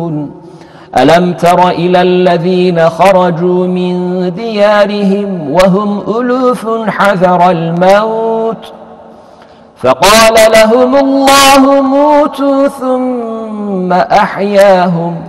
يؤمنون ألم تر إلى الذين خرجوا من ديارهم وهم ألوف حذر الموت فقال لهم الله موتوا ثم أحياهم